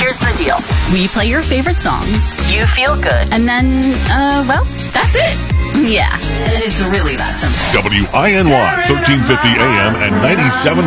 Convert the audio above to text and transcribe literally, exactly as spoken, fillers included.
Here's the deal. We play your favorite songs. You feel good. And then, uh, well, that's it. Yeah. It's really that simple. W I N Y, thirteen fifty A M and ninety-seven